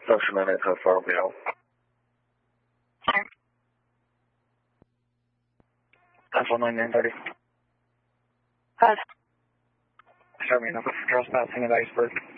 Junction 98, how far are we out? Alpha 9930. Pass. Show me a number for trespassing at Iceberg.